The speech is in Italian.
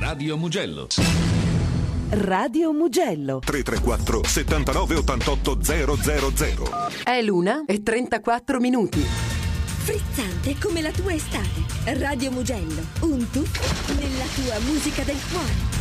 Radio Mugello. Radio Mugello 334 79 88 000. È l'1:34. Frizzante come la tua estate. Radio Mugello, un tuffo nella tua musica del cuore.